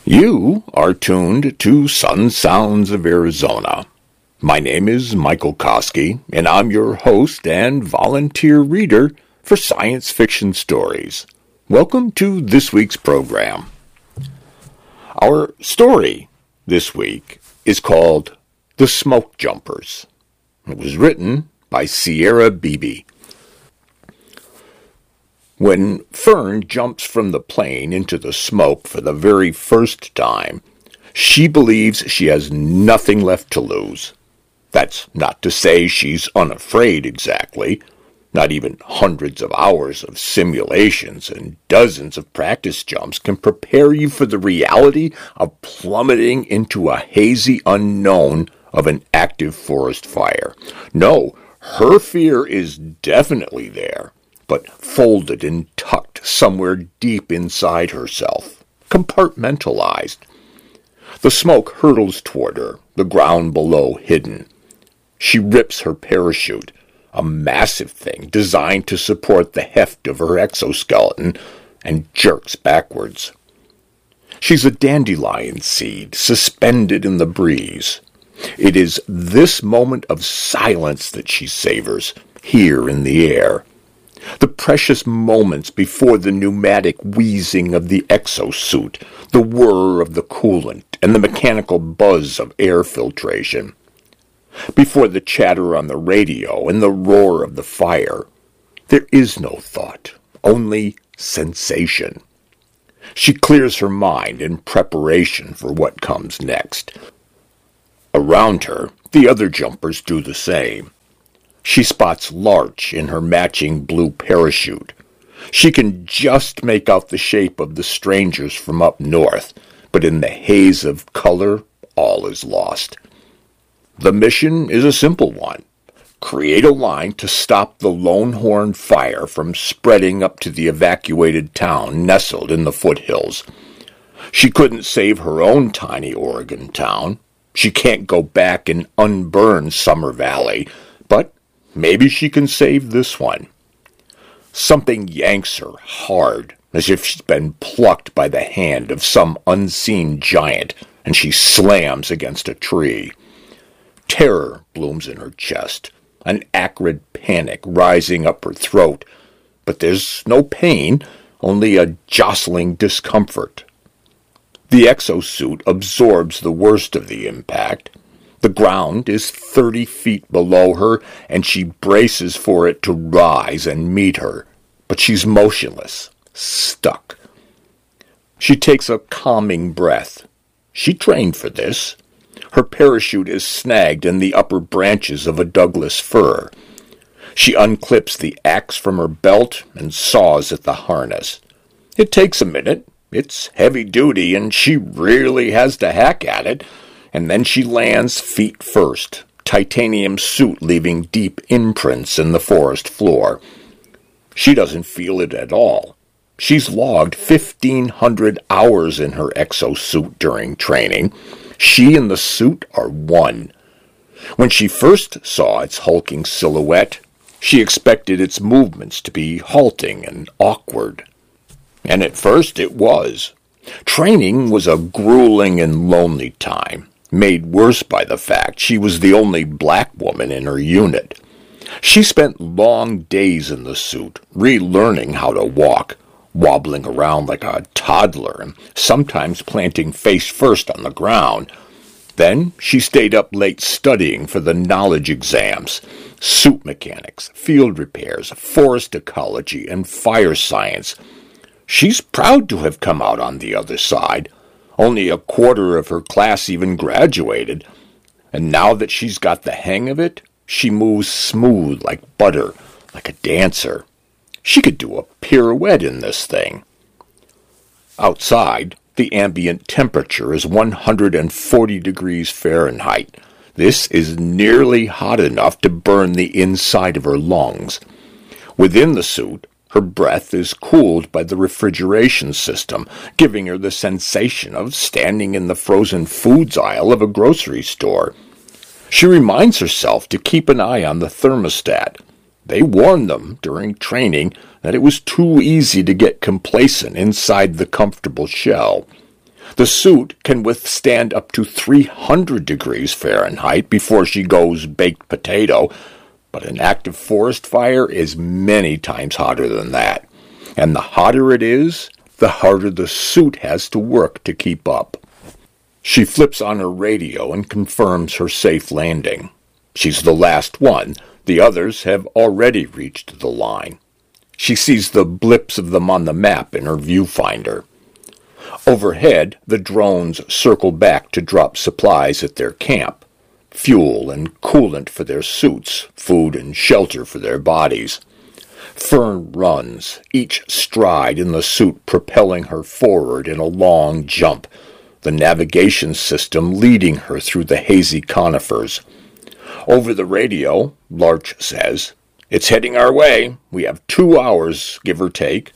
You are tuned to Sun Sounds of Arizona. My name is Michael Koski, and I'm your host and volunteer reader for science fiction stories. Welcome to this week's program. Our story this week is called The Smoke Jumpers. It was written by Sierra Beebe. When Fern jumps from the plane into the smoke for the very first time, she believes she has nothing left to lose. That's not to say she's unafraid exactly. Not even hundreds of hours of simulations and dozens of practice jumps can prepare you for the reality of plummeting into a hazy unknown of an active forest fire. No, her fear is definitely there, but folded and tucked somewhere deep inside herself, compartmentalized. The smoke hurtles toward her, the ground below hidden. She rips her parachute, a massive thing designed to support the heft of her exoskeleton, and jerks backwards. She's a dandelion seed suspended in the breeze. It is this moment of silence that she savors, here in the air. The precious moments before the pneumatic wheezing of the exosuit, the whir of the coolant, and the mechanical buzz of air filtration. Before the chatter on the radio and the roar of the fire. There is no thought, only sensation. She clears her mind in preparation for what comes next. Around her, the other jumpers do the same. She spots Larch in her matching blue parachute. She can just make out the shape of the strangers from up north, but in the haze of color, all is lost. The mission is a simple one. Create a line to stop the Lone Horn fire from spreading up to the evacuated town nestled in the foothills. She couldn't save her own tiny Oregon town. She can't go back and unburn Summer Valley, but maybe she can save this one. Something yanks her hard, as if she's been plucked by the hand of some unseen giant, and she slams against a tree. Terror blooms in her chest, an acrid panic rising up her throat, but there's no pain, only a jostling discomfort. The exosuit absorbs the worst of the impact. The ground is 30 feet below her, and she braces for it to rise and meet her, but she's motionless, stuck. She takes a calming breath. She trained for this. Her parachute is snagged in the upper branches of a Douglas fir. She unclips the axe from her belt and saws at the harness. It takes a minute. It's heavy duty, and she really has to hack at it. And then she lands feet first, titanium suit leaving deep imprints in the forest floor. She doesn't feel it at all. She's logged 1,500 hours in her exosuit during training. She and the suit are one. When she first saw its hulking silhouette, she expected its movements to be halting and awkward. And at first it was. Training was a grueling and lonely time, made worse by the fact she was the only black woman in her unit. She spent long days in the suit, relearning how to walk, wobbling around like a toddler and sometimes planting face first on the ground. Then she stayed up late studying for the knowledge exams, suit mechanics, field repairs, forest ecology, and fire science. She's proud to have come out on the other side. Only a quarter of her class even graduated, and now that she's got the hang of it, she moves smooth like butter, like a dancer. She could do a pirouette in this thing. Outside, the ambient temperature is 140 degrees Fahrenheit. This is nearly hot enough to burn the inside of her lungs. Within the suit, her breath is cooled by the refrigeration system, giving her the sensation of standing in the frozen foods aisle of a grocery store. She reminds herself to keep an eye on the thermostat. They warned them during training that it was too easy to get complacent inside the comfortable shell. The suit can withstand up to 300 degrees Fahrenheit before she goes baked potato, but an active forest fire is many times hotter than that. And the hotter it is, the harder the suit has to work to keep up. She flips on her radio and confirms her safe landing. She's the last one. The others have already reached the line. She sees the blips of them on the map in her viewfinder. Overhead, the drones circle back to drop supplies at their camp. Fuel and coolant for their suits, food and shelter for their bodies. Fern runs, each stride in the suit propelling her forward in a long jump, the navigation system leading her through the hazy conifers. Over the radio, Larch says, "It's heading our way. We have 2 hours, give or take."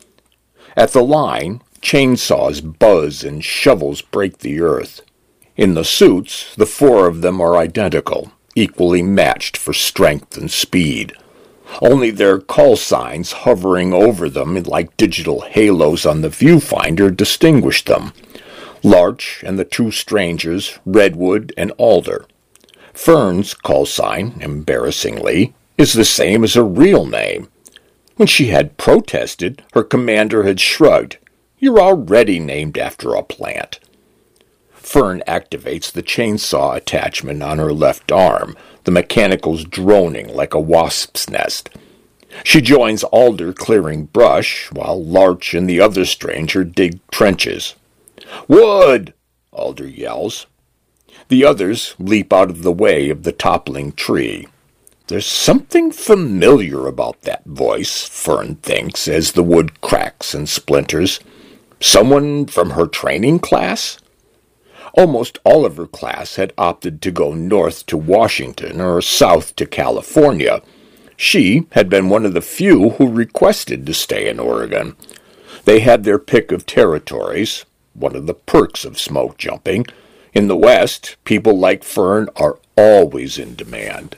At the line, chainsaws buzz and shovels break the earth. In the suits, the 4 of them are identical, equally matched for strength and speed. Only their call signs hovering over them like digital halos on the viewfinder distinguish them. Larch and the 2 strangers, Redwood and Alder. Fern's call sign, embarrassingly, is the same as her real name. When she had protested, her commander had shrugged. "You're already named after a plant." Fern activates the chainsaw attachment on her left arm, the mechanicals droning like a wasp's nest. She joins Alder clearing brush, while Larch and the other stranger dig trenches. "Wood!" Alder yells. The others leap out of the way of the toppling tree. There's something familiar about that voice, Fern thinks, as the wood cracks and splinters. Someone from her training class? Almost all of her class had opted to go north to Washington or south to California. She had been one of the few who requested to stay in Oregon. They had their pick of territories, one of the perks of smoke jumping. In the West, people like Fern are always in demand.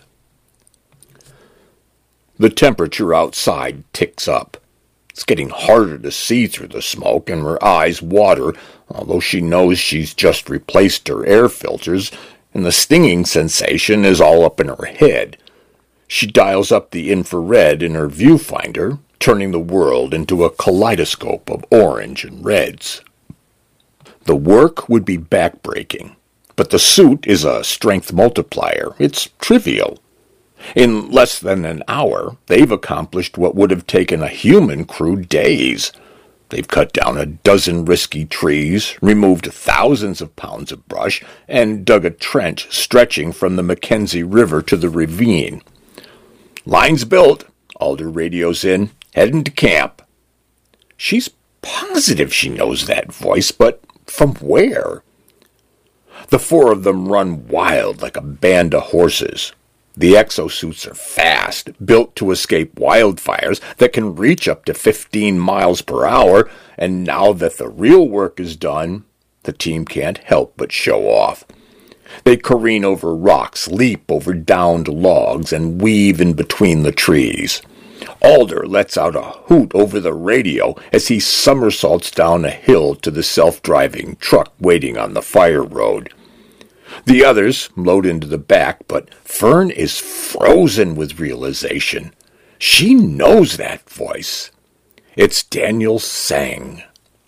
The temperature outside ticks up. It's getting harder to see through the smoke, and her eyes water, although she knows she's just replaced her air filters, and the stinging sensation is all up in her head. She dials up the infrared in her viewfinder, turning the world into a kaleidoscope of orange and reds. The work would be backbreaking, but the suit is a strength multiplier. It's trivial. In less than an hour, they've accomplished what would have taken a human crew days. They've cut down a dozen risky trees, removed thousands of pounds of brush, and dug a trench stretching from the Mackenzie River to the ravine. "Line's built," Alder radios in, "heading to camp." She's positive she knows that voice, but from where? The 4 of them run wild like a band of horses. The exosuits are fast, built to escape wildfires that can reach up to 15 miles per hour, and now that the real work is done, the team can't help but show off. They careen over rocks, leap over downed logs, and weave in between the trees. Alder lets out a hoot over the radio as he somersaults down a hill to the self-driving truck waiting on the fire road. The others load into the back, but Fern is frozen with realization. She knows that voice. It's Daniel Tsang.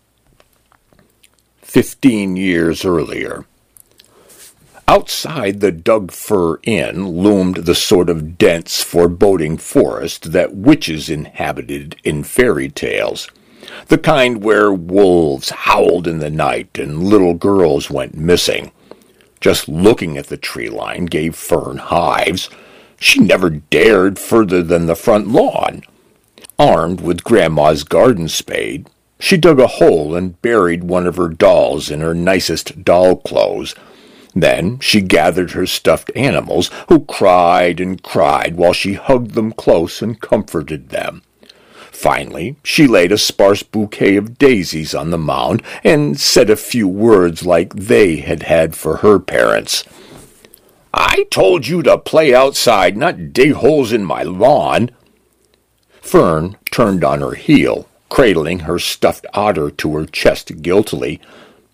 15 years earlier. Outside the Doug Fir Inn loomed the sort of dense, foreboding forest that witches inhabited in fairy tales. The kind where wolves howled in the night and little girls went missing. Just looking at the tree line gave Fern hives. She never dared further than the front lawn. Armed with Grandma's garden spade, she dug a hole and buried one of her dolls in her nicest doll clothes. Then she gathered her stuffed animals, who cried and cried while she hugged them close and comforted them. Finally, she laid a sparse bouquet of daisies on the mound and said a few words like they had had for her parents. "I told you to play outside, not dig holes in my lawn." Fern turned on her heel, cradling her stuffed otter to her chest guiltily.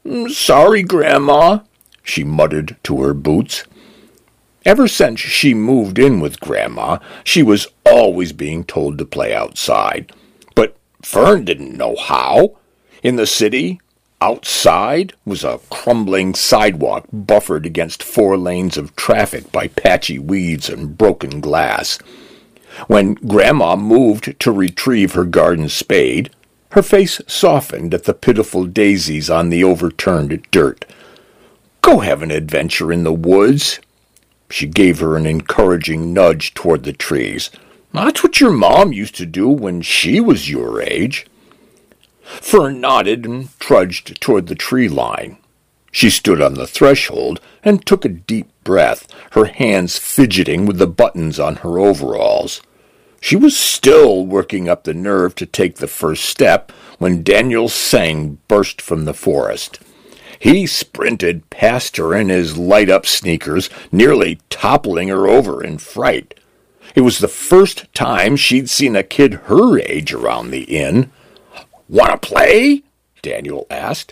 Sorry, Grandma, she muttered to her boots. Ever since she moved in with Grandma, she was always being told to play outside. But Fern didn't know how. In the city, outside was a crumbling sidewalk buffered against 4 lanes of traffic by patchy weeds and broken glass. When Grandma moved to retrieve her garden spade, her face softened at the pitiful daisies on the overturned dirt. "Go have an adventure in the woods." She gave her an encouraging nudge toward the trees. "That's what your mom used to do when she was your age." Fern nodded and trudged toward the tree line. She stood on the threshold and took a deep breath, her hands fidgeting with the buttons on her overalls. She was still working up the nerve to take the first step when Daniel Tseng burst from the forest. He sprinted past her in his light-up sneakers, nearly toppling her over in fright. It was the first time she'd seen a kid her age around the inn. "Want to play?" Daniel asked.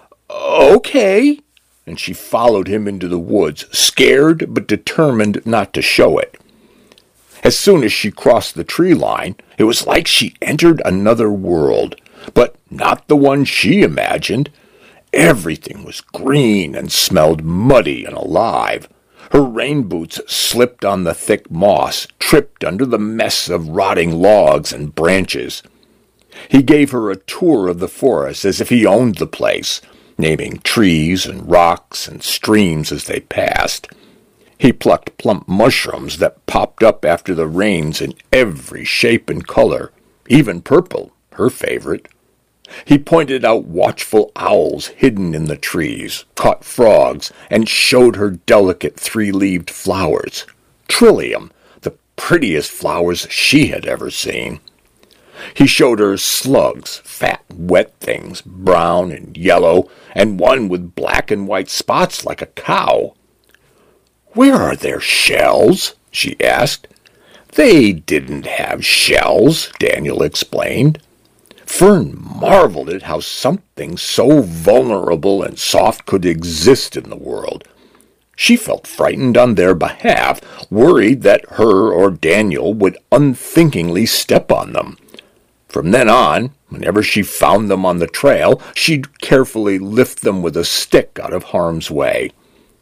"Okay," and she followed him into the woods, scared but determined not to show it. As soon as she crossed the tree line, it was like she entered another world, but not the one she imagined. Everything was green and smelled muddy and alive. Her rain boots slipped on the thick moss, tripped under the mess of rotting logs and branches. He gave her a tour of the forest as if he owned the place, naming trees and rocks and streams as they passed. He plucked plump mushrooms that popped up after the rains in every shape and color, even purple, her favorite. He pointed out watchful owls hidden in the trees, caught frogs, and showed her delicate 3-leaved flowers. Trillium, the prettiest flowers she had ever seen. He showed her slugs, fat, wet things, brown and yellow, and one with black and white spots like a cow. "Where are their shells?" she asked. "They didn't have shells," Daniel explained. Fern marveled at how something so vulnerable and soft could exist in the world. She felt frightened on their behalf, worried that her or Daniel would unthinkingly step on them. From then on, whenever she found them on the trail, she'd carefully lift them with a stick out of harm's way.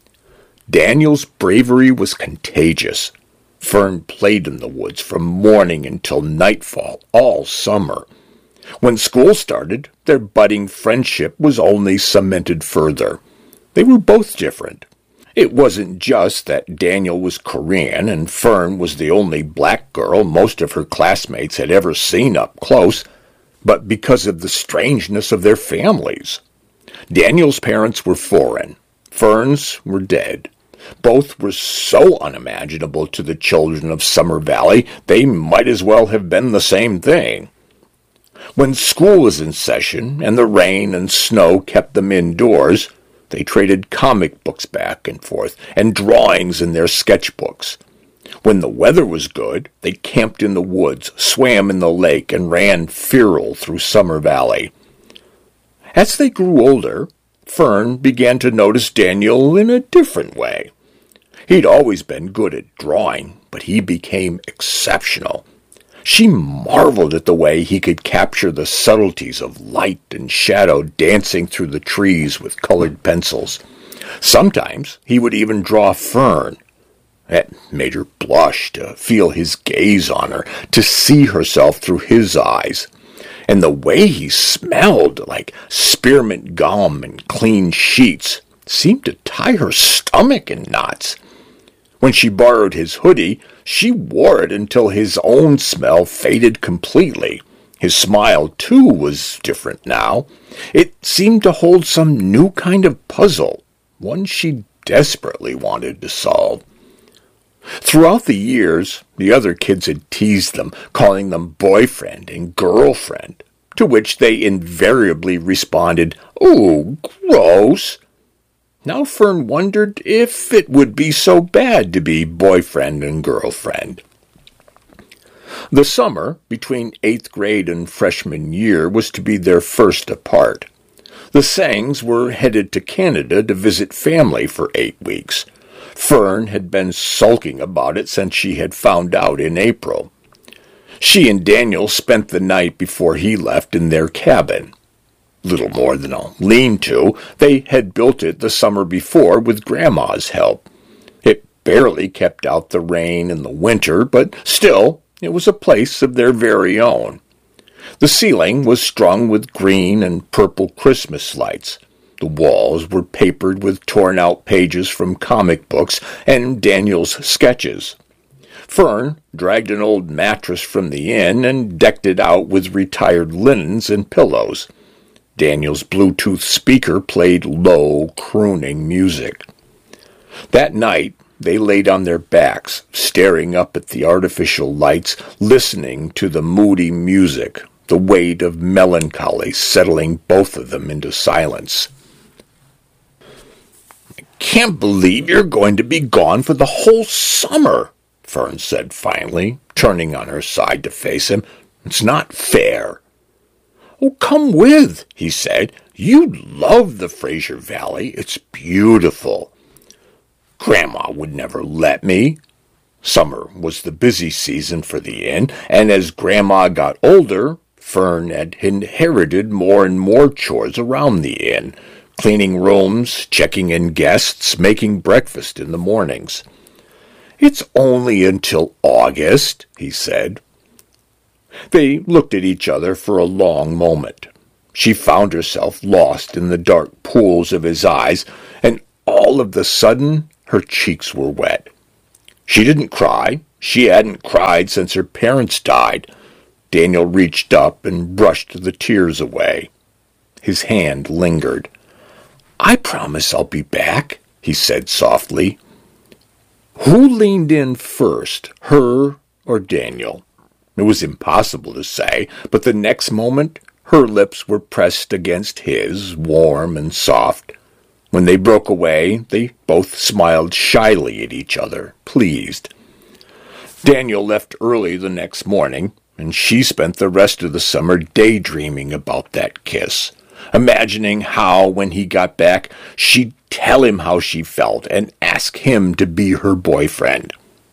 Daniel's bravery was contagious. Fern played in the woods from morning until nightfall all summer. When school started, their budding friendship was only cemented further. They were both different. It wasn't just that Daniel was Korean and Fern was the only black girl most of her classmates had ever seen up close, but because of the strangeness of their families. Daniel's parents were foreign. Fern's were dead. Both were so unimaginable to the children of Summer Valley, they might as well have been the same thing. When school was in session and the rain and snow kept them indoors, they traded comic books back and forth and drawings in their sketchbooks. When the weather was good, they camped in the woods, swam in the lake, and ran feral through Summer Valley. As they grew older, Fern began to notice Daniel in a different way. He'd always been good at drawing, but he became exceptional. She marveled at the way he could capture the subtleties of light and shadow dancing through the trees with colored pencils. Sometimes he would even draw Fern. That made her blush to feel his gaze on her, to see herself through his eyes. And the way he smelled, like spearmint gum and clean sheets, seemed to tie her stomach in knots. When she borrowed his hoodie, she wore it until his own smell faded completely. His smile, too, was different now. It seemed to hold some new kind of puzzle, one she desperately wanted to solve. Throughout the years, the other kids had teased them, calling them boyfriend and girlfriend, to which they invariably responded, "Oh, gross." Now Fern wondered if it would be so bad to be boyfriend and girlfriend. The summer between 8th grade and freshman year was to be their first apart. The Sangs were headed to Canada to visit family for 8 weeks. Fern had been sulking about it since she had found out in April. She and Daniel spent the night before he left in their cabin. Little more than a lean-to, they had built it the summer before with Grandma's help. It barely kept out the rain in the winter, but still, it was a place of their very own. The ceiling was strung with green and purple Christmas lights. The walls were papered with torn-out pages from comic books and Daniel's sketches. Fern dragged an old mattress from the inn and decked it out with retired linens and pillows. Daniel's Bluetooth speaker played low, crooning music. That night, they laid on their backs, staring up at the artificial lights, listening to the moody music, the weight of melancholy settling both of them into silence. "I can't believe you're going to be gone for the whole summer," Fern said finally, turning on her side to face him. "It's not fair." "Oh, come with," he said. "You love the Fraser Valley. It's beautiful." "Grandma would never let me." Summer was the busy season for the inn, and as Grandma got older, Fern had inherited more and more chores around the inn, cleaning rooms, checking in guests, making breakfast in the mornings. "It's only until August," he said. They looked at each other for a long moment. She found herself lost in the dark pools of his eyes, and all of the sudden her cheeks were wet. She didn't cry. She hadn't cried since her parents died. Daniel reached up and brushed the tears away. His hand lingered. "I promise I'll be back," he said softly. Who leaned in first, her or Daniel? It was impossible to say, but the next moment her lips were pressed against his, warm and soft. When they broke away, they both smiled shyly at each other, pleased. Daniel left early the next morning, and she spent the rest of the summer daydreaming about that kiss, imagining how, when he got back, she'd tell him how she felt and ask him to be her boyfriend.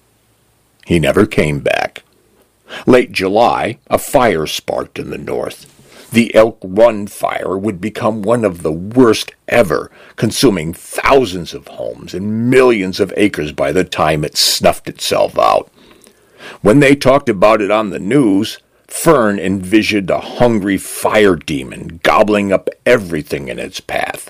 He never came back. Late July, a fire sparked in the north. The Elk Run fire would become one of the worst ever, consuming thousands of homes and millions of acres by the time it snuffed itself out. When they talked about it on the news, Fern envisioned a hungry fire demon gobbling up everything in its path.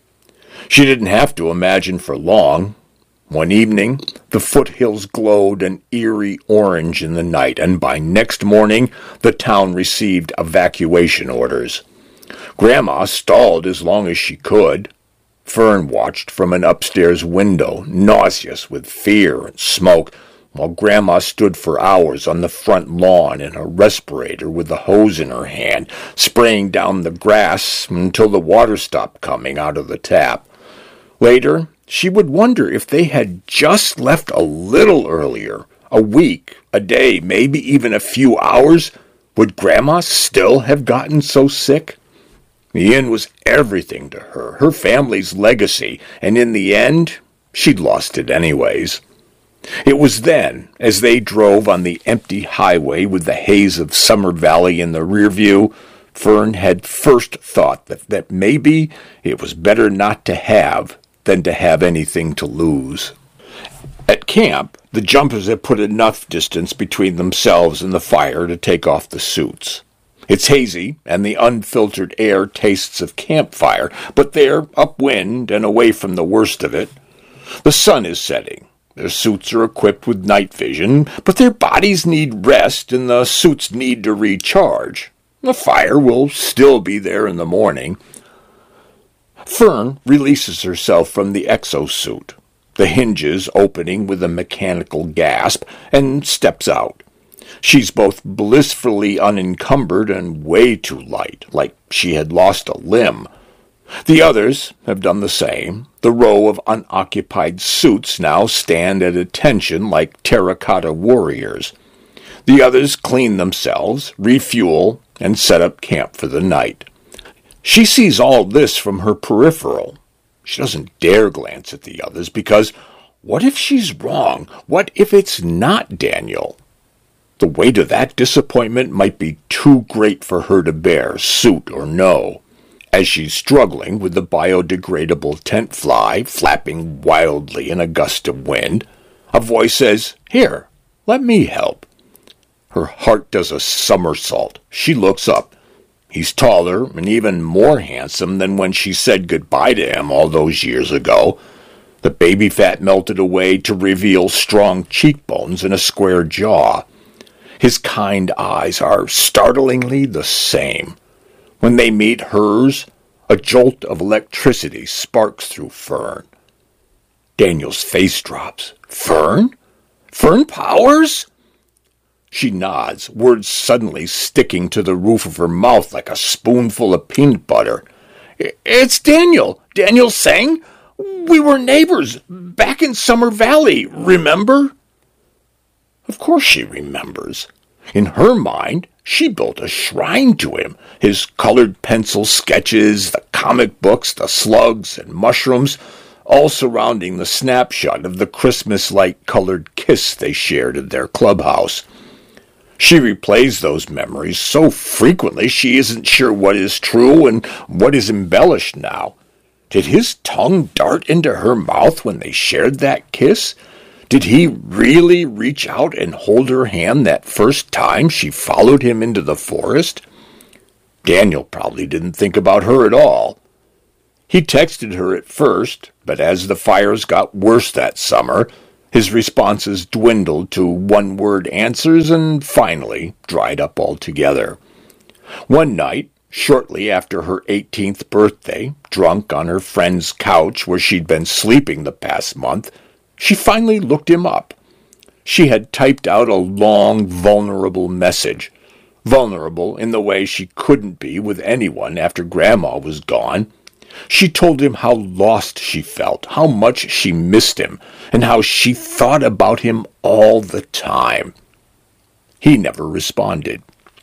She didn't have to imagine for long. One evening, the foothills glowed an eerie orange in the night, and by next morning, the town received evacuation orders. Grandma stalled as long as she could. Fern watched from an upstairs window, nauseous with fear and smoke, while Grandma stood for hours on the front lawn in a respirator with a hose in her hand, spraying down the grass until the water stopped coming out of the tap. Later, she would wonder if they had just left a little earlier, a week, a day, maybe even a few hours. Would Grandma still have gotten so sick? The inn was everything to her, her family's legacy, and in the end, she'd lost it anyways. It was then, as they drove on the empty highway with the haze of Summer Valley in the rear view, Fern had first thought that maybe it was better not to have than to have anything to lose. At camp, the jumpers had put enough distance between themselves and the fire to take off the suits. It's hazy, and the unfiltered air tastes of campfire, but they're upwind and away from the worst of it. The sun is setting. Their suits are equipped with night vision, but their bodies need rest and the suits need to recharge. The fire will still be there in the morning. Fern releases herself from the exosuit, the hinges opening with a mechanical gasp, and steps out. She's both blissfully unencumbered and way too light, like she had lost a limb. The others have done the same. The row of unoccupied suits now stand at attention like terracotta warriors. The others clean themselves, refuel, and set up camp for the night. She sees all this from her peripheral. She doesn't dare glance at the others because what if she's wrong? What if it's not Daniel? The weight of that disappointment might be too great for her to bear, suit or no. As she's struggling with the biodegradable tent fly flapping wildly in a gust of wind, a voice says, "Here, let me help." Her heart does a somersault. She looks up. He's taller and even more handsome than when she said goodbye to him all those years ago. The baby fat melted away to reveal strong cheekbones and a square jaw. His kind eyes are startlingly the same. When they meet hers, a jolt of electricity sparks through Fern. Daniel's face drops. "Fern? Fern Powers?" She nods, words suddenly sticking to the roof of her mouth like a spoonful of peanut butter. "It's Daniel. Daniel Tseng. We were neighbors back in Summer Valley, remember?" Of course she remembers. In her mind, she built a shrine to him. His colored pencil sketches, the comic books, the slugs and mushrooms, all surrounding the snapshot of the Christmas-like colored kiss they shared at their clubhouse. She replays those memories so frequently she isn't sure what is true and what is embellished now. Did his tongue dart into her mouth when they shared that kiss? Did he really reach out and hold her hand that first time she followed him into the forest? Daniel probably didn't think about her at all. He texted her at first, but as the fires got worse that summer, his responses dwindled to one-word answers and finally dried up altogether. One night, shortly after her 18th birthday, drunk on her friend's couch where she'd been sleeping the past month, she finally looked him up. She had typed out a long, vulnerable message. Vulnerable in the way she couldn't be with anyone after Grandma was gone. She told him how lost she felt, how much she missed him, and how she thought about him all the time. He never responded.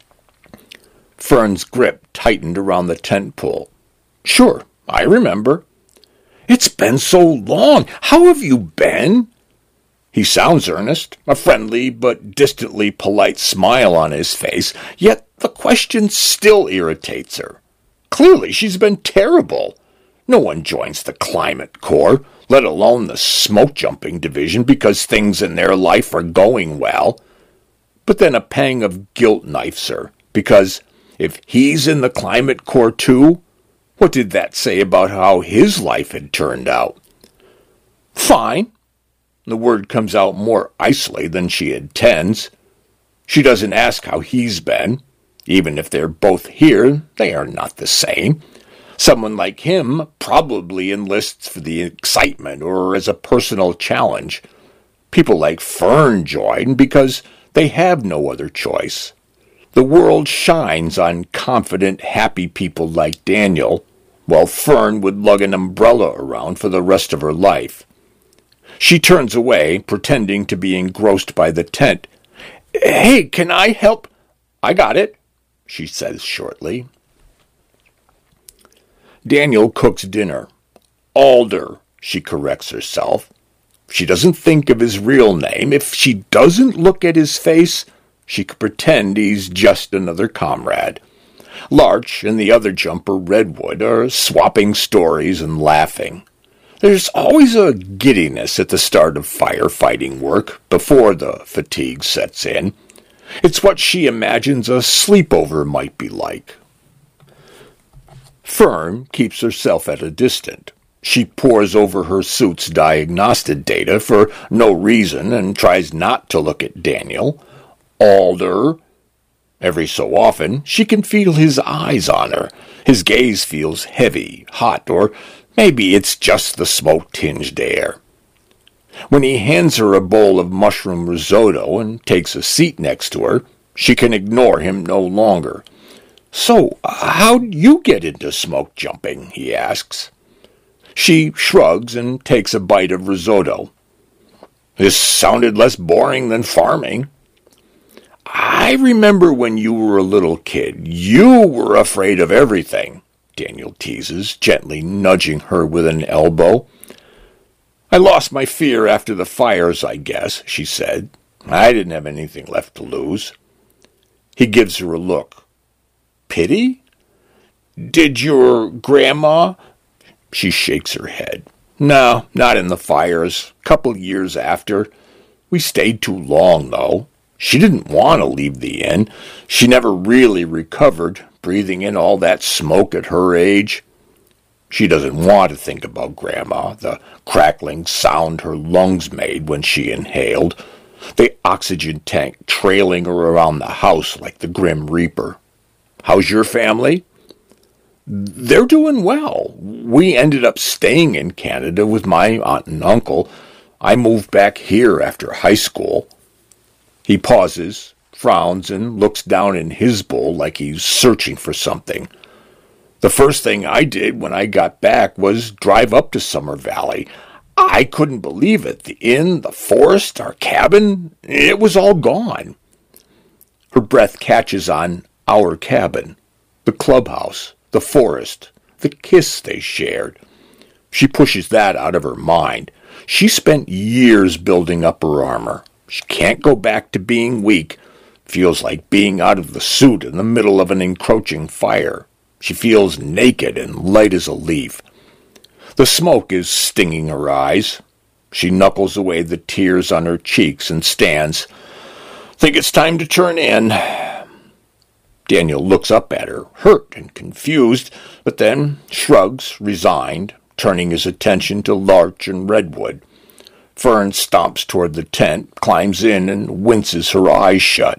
Fern's grip tightened around the tent pole. "Sure, I remember." "It's been so long. How have you been?" He sounds earnest, a friendly but distantly polite smile on his face, yet the question still irritates her. Clearly she's been terrible. No one joins the Climate Corps, let alone the smoke-jumping division, because things in their life are going well. But then a pang of guilt knifes her, because if he's in the Climate Corps too, what did that say about how his life had turned out? Fine. The word comes out more icily than she intends. She doesn't ask how he's been. Even if they're both here, they are not the same. Someone like him probably enlists for the excitement or as a personal challenge. People like Fern join because they have no other choice. The world shines on confident, happy people like Daniel, while Fern would lug an umbrella around for the rest of her life. She turns away, pretending to be engrossed by the tent. "Hey, can I help?" "I got it," she says shortly. Daniel cooks dinner. Alder, she corrects herself. She doesn't think of his real name. If she doesn't look at his face, she could pretend he's just another comrade. Larch and the other jumper, Redwood, are swapping stories and laughing. There's always a giddiness at the start of firefighting work, before the fatigue sets in. It's what she imagines a sleepover might be like. Fern keeps herself at a distance. She pores over her suit's diagnostic data for no reason and tries not to look at Daniel. Alder. Every so often, she can feel his eyes on her. His gaze feels heavy, hot, or maybe it's just the smoke-tinged air. When he hands her a bowl of mushroom risotto and takes a seat next to her, she can ignore him no longer. "So, how'd you get into smoke jumping?" he asks. She shrugs and takes a bite of risotto. "This sounded less boring than farming." "I remember when you were a little kid. You were afraid of everything. Daniel teases, gently nudging her with an elbow. I lost my fear after the fires, I guess, she said. I didn't have anything left to lose. He gives her a look. Pity? Did your grandma? She shakes her head. No, not in the fires. Couple years after. We stayed too long, though. She didn't want to leave the inn. She never really recovered, breathing in all that smoke at her age. She doesn't want to think about Grandma, the crackling sound her lungs made when she inhaled, the oxygen tank trailing her around the house like the Grim Reaper. How's your family? They're doing well. We ended up staying in Canada with my aunt and uncle. I moved back here after high school. He pauses, frowns, and looks down in his bowl like he's searching for something. The first thing I did when I got back was drive up to Summer Valley. I couldn't believe it. The inn, the forest, our cabin, it was all gone. Her breath catches on our cabin, the clubhouse, the forest, the kiss they shared. She pushes that out of her mind. She spent years building up her armor. She can't go back to being weak. Feels like being out of the suit in the middle of an encroaching fire. She feels naked and light as a leaf. The smoke is stinging her eyes. She knuckles away the tears on her cheeks and stands. Think it's time to turn in. Daniel looks up at her, hurt and confused, but then shrugs, resigned, turning his attention to larch and redwood. Fern stomps toward the tent, climbs in, and winces her eyes shut.